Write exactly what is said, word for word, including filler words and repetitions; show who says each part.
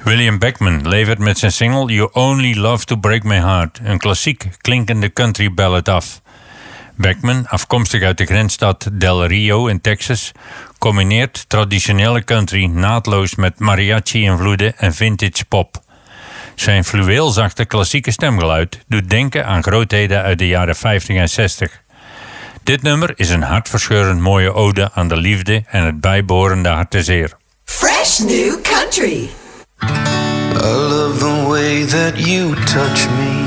Speaker 1: William Beckman levert met zijn single You Only Love to Break My Heart een klassiek klinkende country ballad af. Beckman, afkomstig uit de grensstad Del Rio in Texas, combineert traditionele country naadloos met mariachi-invloeden en vintage pop. Zijn fluweelzachte klassieke stemgeluid doet denken aan grootheden uit de jaren vijftig en zestig. Dit nummer is een hartverscheurend mooie ode aan de liefde en het bijbehorende hartezeer.
Speaker 2: Fresh New Country.
Speaker 3: I love the way that you touch me.